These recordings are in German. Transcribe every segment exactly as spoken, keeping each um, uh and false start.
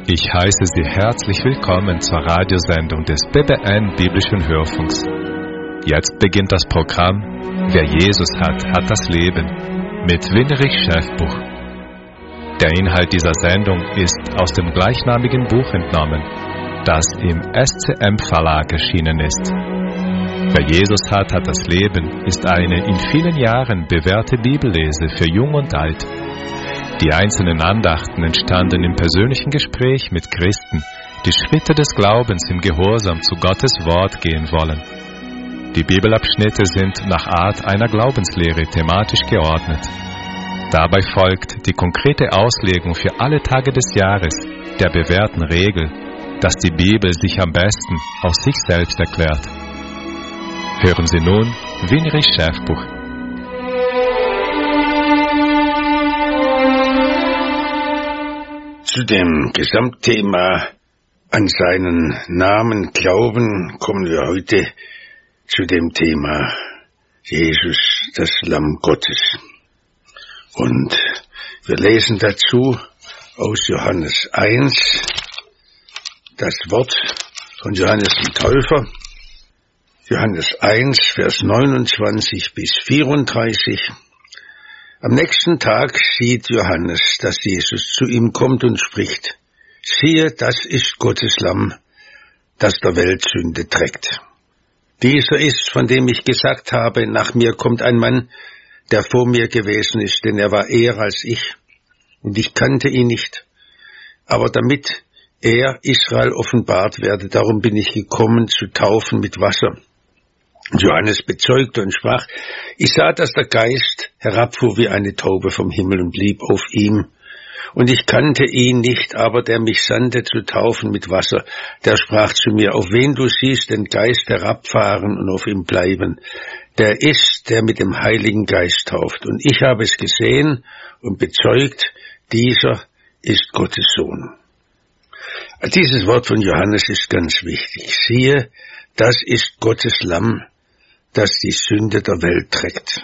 Ich heiße Sie herzlich willkommen zur Radiosendung des B B N Biblischen Hörfunks. Jetzt beginnt das Programm Wer Jesus hat, hat das Leben mit Winnerich Schäfbuch. Der Inhalt dieser Sendung ist aus dem gleichnamigen Buch entnommen, das im S C M Verlag erschienen ist. Wer Jesus hat, hat das Leben ist eine in vielen Jahren bewährte Bibellese für Jung und Alt. Die einzelnen Andachten entstanden im persönlichen Gespräch mit Christen, die Schritte des Glaubens im Gehorsam zu Gottes Wort gehen wollen. Die Bibelabschnitte sind nach Art einer Glaubenslehre thematisch geordnet. Dabei folgt die konkrete Auslegung für alle Tage des Jahres der bewährten Regel, dass die Bibel sich am besten aus sich selbst erklärt. Hören Sie nun Winnerich Schäfbuch. Zu dem Gesamtthema an seinen Namen glauben kommen wir heute zu dem Thema Jesus, das Lamm Gottes. Und wir lesen dazu aus Johannes eins das Wort von Johannes dem Täufer, Johannes eins, Vers neunundzwanzig bis vierunddreißig. Am nächsten Tag sieht Johannes, dass Jesus zu ihm kommt und spricht: Siehe, das ist Gottes Lamm, das der Welt Sünde trägt. Dieser ist, von dem ich gesagt habe, nach mir kommt ein Mann, der vor mir gewesen ist, denn er war eher als ich, und ich kannte ihn nicht. Aber damit er Israel offenbart werde, darum bin ich gekommen, zu taufen mit Wasser. Johannes bezeugte und sprach: Ich sah, dass der Geist herabfuhr wie eine Taube vom Himmel und blieb auf ihm. Und ich kannte ihn nicht, aber der mich sandte zu taufen mit Wasser, der sprach zu mir: Auf wen du siehst den Geist herabfahren und auf ihm bleiben, der ist, der mit dem Heiligen Geist tauft. Und ich habe es gesehen und bezeugt, dieser ist Gottes Sohn. Dieses Wort von Johannes ist ganz wichtig. Siehe, das ist Gottes Lamm, das die Sünde der Welt trägt.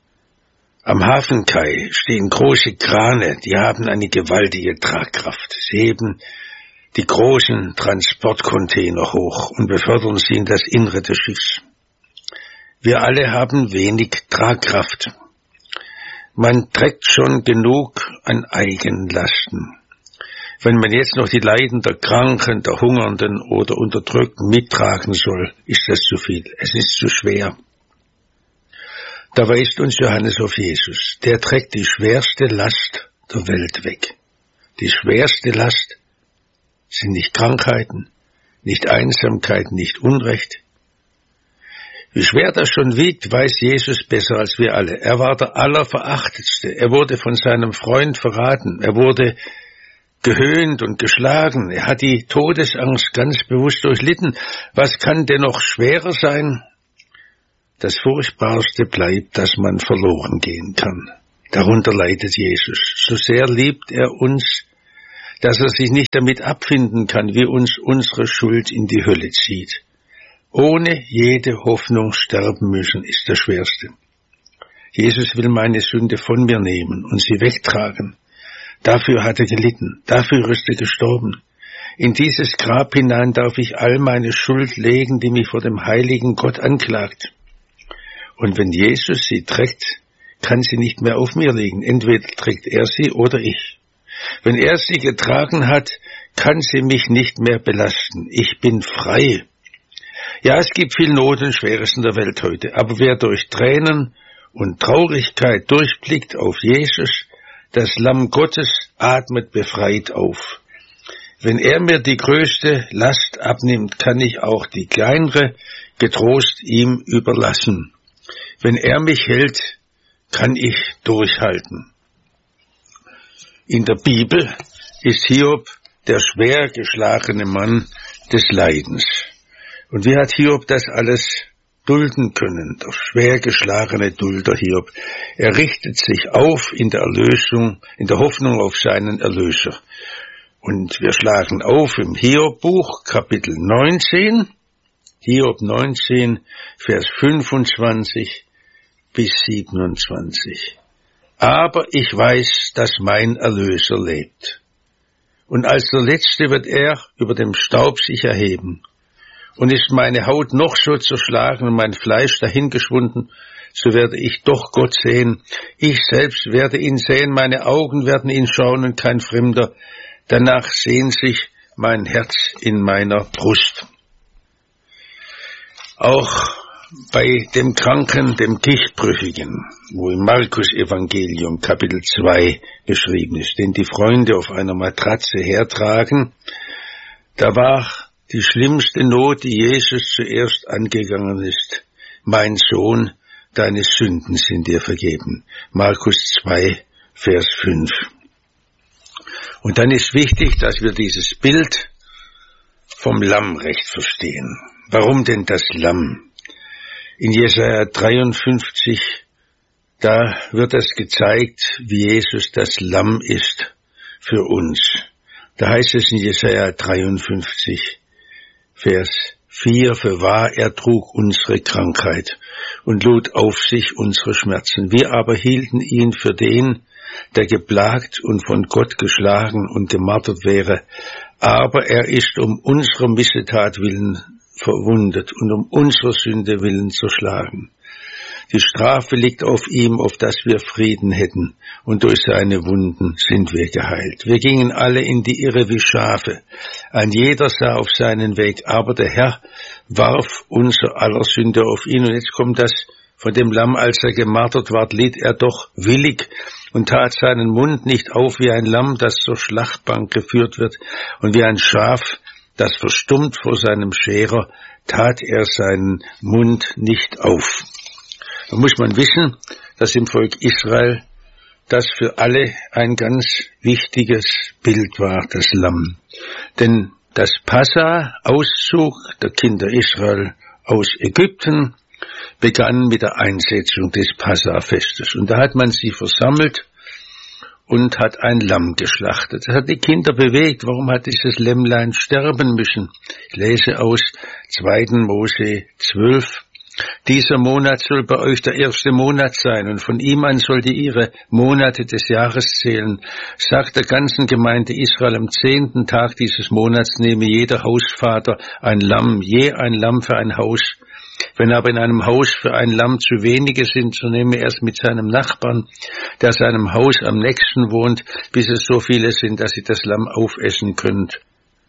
Am Hafenkai stehen große Krane, die haben eine gewaltige Tragkraft. Sie heben die großen Transportcontainer hoch und befördern sie in das Innere des Schiffs. Wir alle haben wenig Tragkraft. Man trägt schon genug an Eigenlasten. Wenn man jetzt noch die Leiden der Kranken, der Hungernden oder Unterdrückten mittragen soll, ist das zu viel. Es ist zu schwer. Da weist uns Johannes auf Jesus. Der trägt die schwerste Last der Welt weg. Die schwerste Last sind nicht Krankheiten, nicht Einsamkeit, nicht Unrecht. Wie schwer das schon wiegt, weiß Jesus besser als wir alle. Er war der Allerverachtetste. Er wurde von seinem Freund verraten. Er wurde gehöhnt und geschlagen. Er hat die Todesangst ganz bewusst durchlitten. Was kann denn noch schwerer sein? Das Furchtbarste bleibt, dass man verloren gehen kann. Darunter leidet Jesus. So sehr liebt er uns, dass er sich nicht damit abfinden kann, wie uns unsere Schuld in die Hölle zieht. Ohne jede Hoffnung sterben müssen ist das Schwerste. Jesus will meine Sünde von mir nehmen und sie wegtragen. Dafür hat er gelitten, dafür ist er gestorben. In dieses Grab hinein darf ich all meine Schuld legen, die mich vor dem heiligen Gott anklagt. Und wenn Jesus sie trägt, kann sie nicht mehr auf mir liegen. Entweder trägt er sie oder ich. Wenn er sie getragen hat, kann sie mich nicht mehr belasten. Ich bin frei. Ja, es gibt viel Not und Schweres in der Welt heute, aber wer durch Tränen und Traurigkeit durchblickt auf Jesus, das Lamm Gottes, atmet befreit auf. Wenn er mir die größte Last abnimmt, kann ich auch die kleinere getrost ihm überlassen. Wenn er mich hält, kann ich durchhalten. In der Bibel ist Hiob der schwer geschlagene Mann des Leidens. Und wie hat Hiob das alles dulden können, der schwer geschlagene Dulder Hiob? Er richtet sich auf in der Erlösung, in der Hoffnung auf seinen Erlöser. Und wir schlagen auf im Hiob-Buch, Kapitel neunzehn, Hiob neunzehn, Vers fünfundzwanzig bis siebenundzwanzig. Aber ich weiß, dass mein Erlöser lebt. Und als der Letzte wird er über dem Staub sich erheben. Und ist meine Haut noch so zerschlagen und mein Fleisch dahingeschwunden, so werde ich doch Gott sehen. Ich selbst werde ihn sehen, meine Augen werden ihn schauen und kein Fremder. Danach sehnt sich mein Herz in meiner Brust. Auch bei dem Kranken, dem Gichtbrüchigen, wo im Markus-Evangelium Kapitel zwei beschrieben ist, den die Freunde auf einer Matratze hertragen, da war die schlimmste Not, die Jesus zuerst angegangen ist. Mein Sohn, deine Sünden sind dir vergeben. Markus zwei, Vers fünf. Und dann ist wichtig, dass wir dieses Bild vom Lamm recht verstehen. Warum denn das Lamm? In Jesaja dreiundfünfzig, da wird es gezeigt, wie Jesus das Lamm ist für uns. Da heißt es in Jesaja dreiundfünfzig, Vers vier, für wahr er trug unsere Krankheit und lud auf sich unsere Schmerzen. Wir aber hielten ihn für den, der geplagt und von Gott geschlagen und gemartert wäre. Aber er ist um unserer Missetat willen verwundet und um unserer Sünde willen zerschlagen. Die Strafe liegt auf ihm, auf dass wir Frieden hätten, und durch seine Wunden sind wir geheilt. Wir gingen alle in die Irre wie Schafe, ein jeder sah auf seinen Weg, aber der Herr warf unser aller Sünde auf ihn. Und jetzt kommt das von dem Lamm, als er gemartert ward, litt er doch willig und tat seinen Mund nicht auf wie ein Lamm, das zur Schlachtbank geführt wird, und wie ein Schaf, das verstummt vor seinem Scherer, tat er seinen Mund nicht auf. Da muss man wissen, dass im Volk Israel das für alle ein ganz wichtiges Bild war, das Lamm. Denn das Passa-Auszug der Kinder Israel aus Ägypten begann mit der Einsetzung des Passa-Festes. Und da hat man sie versammelt und hat ein Lamm geschlachtet. Das hat die Kinder bewegt. Warum hat dieses Lämmlein sterben müssen? Ich lese aus zweiten Mose zwölf. Dieser Monat soll bei euch der erste Monat sein, und von ihm an sollt ihr ihre Monate des Jahres zählen. Sagt der ganzen Gemeinde Israel, am zehnten Tag dieses Monats nehme jeder Hausvater ein Lamm, je ein Lamm für ein Haus. Wenn aber in einem Haus für ein Lamm zu wenige sind, so nehme er es mit seinem Nachbarn, der seinem Haus am nächsten wohnt, bis es so viele sind, dass sie das Lamm aufessen könnt.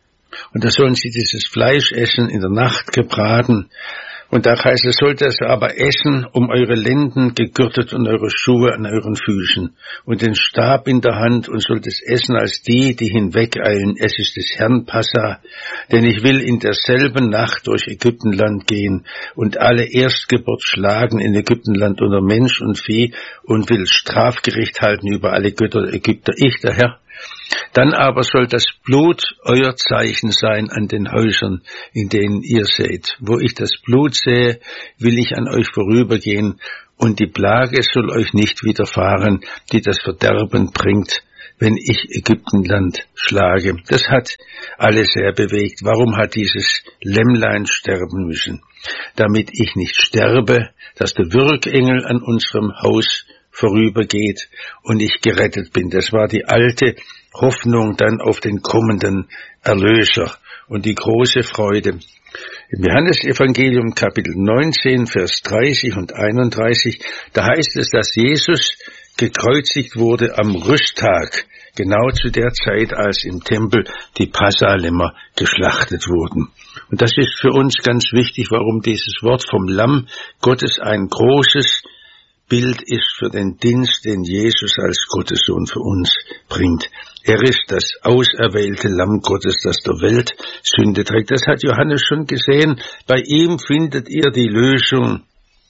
Und da sollen sie dieses Fleisch essen, in der Nacht gebraten. Und da heißt es, sollt es aber essen, um eure Lenden gegürtet und eure Schuhe an euren Füßen und den Stab in der Hand, und sollt es essen als die, die hinwegeilen. Es ist des Herrn Passa, denn ich will in derselben Nacht durch Ägyptenland gehen und alle Erstgeburt schlagen in Ägyptenland unter Mensch und Vieh und will Strafgericht halten über alle Götter der Ägypter. Ich, der Herr. Dann aber soll das Blut euer Zeichen sein an den Häusern, in denen ihr seht. Wo ich das Blut sehe, will ich an euch vorübergehen, und die Plage soll euch nicht widerfahren, die das Verderben bringt, wenn ich Ägyptenland schlage. Das hat alle sehr bewegt. Warum hat dieses Lämmlein sterben müssen? Damit ich nicht sterbe, dass der Würgengel an unserem Haus vorübergeht und ich gerettet bin. Das war die alte Hoffnung dann auf den kommenden Erlöser und die große Freude. Im Johannesevangelium Kapitel neunzehn, Vers dreißig und einunddreißig, da heißt es, dass Jesus gekreuzigt wurde am Rüsttag, genau zu der Zeit, als im Tempel die Passalämmer geschlachtet wurden. Und das ist für uns ganz wichtig, warum dieses Wort vom Lamm Gottes ein großes Bild ist für den Dienst, den Jesus als Gottessohn für uns bringt. Er ist das auserwählte Lamm Gottes, das der Welt Sünde trägt. Das hat Johannes schon gesehen. Bei ihm findet ihr die Lösung.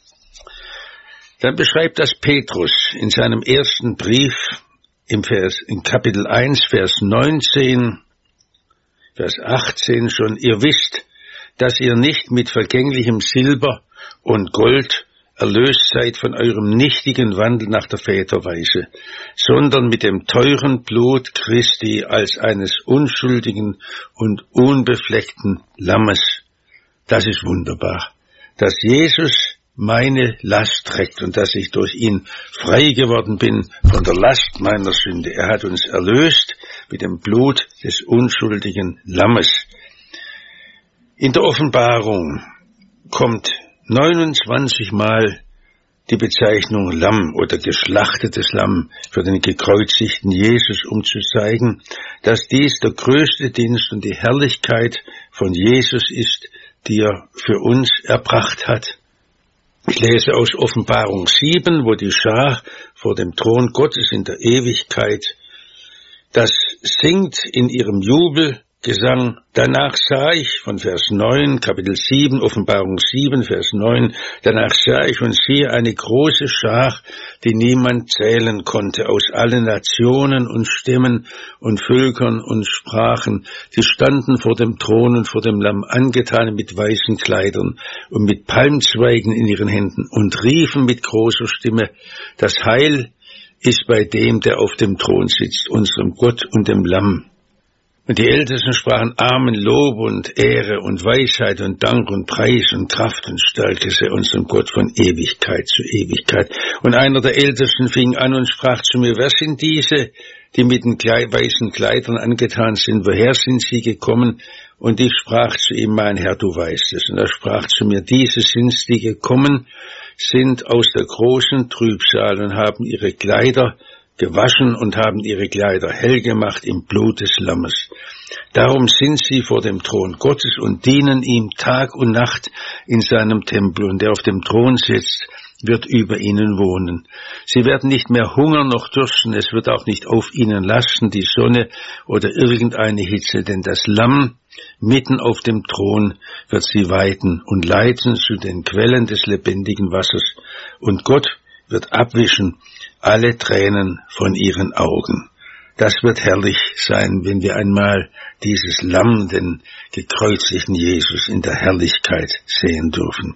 Dann beschreibt das Petrus in seinem ersten Brief im Vers, in Kapitel eins, Vers neunzehn, Vers achtzehn schon. Ihr wisst, dass ihr nicht mit vergänglichem Silber und Gold erlöst seid von eurem nichtigen Wandel nach der Väterweise, sondern mit dem teuren Blut Christi als eines unschuldigen und unbefleckten Lammes. Das ist wunderbar, dass Jesus meine Last trägt und dass ich durch ihn frei geworden bin von der Last meiner Sünde. Er hat uns erlöst mit dem Blut des unschuldigen Lammes. In der Offenbarung kommt neunundzwanzig Mal die Bezeichnung Lamm oder geschlachtetes Lamm für den gekreuzigten Jesus, um zu zeigen, dass dies der größte Dienst und die Herrlichkeit von Jesus ist, die er für uns erbracht hat. Ich lese aus Offenbarung sieben, wo die Schar vor dem Thron Gottes in der Ewigkeit das singt in ihrem Jubelgesang. Danach sah ich von Vers neun, Kapitel sieben, Offenbarung sieben, Vers neun, danach sah ich und siehe eine große Schar, die niemand zählen konnte, aus allen Nationen und Stämmen und Völkern und Sprachen. Sie standen vor dem Thron und vor dem Lamm, angetan mit weißen Kleidern und mit Palmzweigen in ihren Händen und riefen mit großer Stimme: Das Heil ist bei dem, der auf dem Thron sitzt, unserem Gott und dem Lamm. Und die Ältesten sprachen: Amen, Lob und Ehre und Weisheit und Dank und Preis und Kraft und Stärke sei unserem Gott von Ewigkeit zu Ewigkeit. Und einer der Ältesten fing an und sprach zu mir: Wer sind diese, die mit den weißen Kleidern angetan sind? Woher sind sie gekommen? Und ich sprach zu ihm: Mein Herr, du weißt es. Und er sprach zu mir: Diese sind's, die gekommen sind aus der großen Trübsal und haben ihre Kleider gewaschen und haben ihre Kleider hell gemacht im Blut des Lammes. Darum sind sie vor dem Thron Gottes und dienen ihm Tag und Nacht in seinem Tempel. Und der auf dem Thron sitzt, wird über ihnen wohnen. Sie werden nicht mehr hungern noch dürsten, es wird auch nicht auf ihnen lasten die Sonne oder irgendeine Hitze, denn das Lamm mitten auf dem Thron wird sie weiden und leiten zu den Quellen des lebendigen Wassers. Und Gott wird abwischen alle Tränen von ihren Augen. Das wird herrlich sein, wenn wir einmal dieses Lamm, den gekreuzigten Jesus, in der Herrlichkeit sehen dürfen.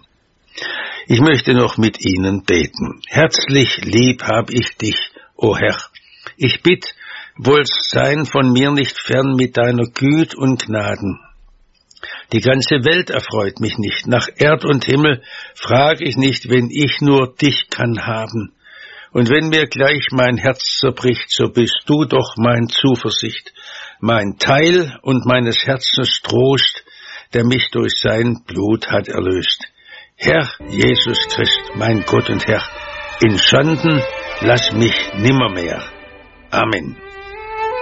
Ich möchte noch mit Ihnen beten. Herzlich lieb hab ich dich, o Herr. Ich bitt, wollst sein von mir nicht fern mit deiner Güte und Gnaden. Die ganze Welt erfreut mich nicht. Nach Erd und Himmel frag ich nicht, wenn ich nur dich kann haben. Und wenn mir gleich mein Herz zerbricht, so bist du doch mein Zuversicht, mein Teil und meines Herzens Trost, der mich durch sein Blut hat erlöst. Herr Jesus Christ, mein Gott und Herr, in Schanden lass mich nimmermehr. Amen.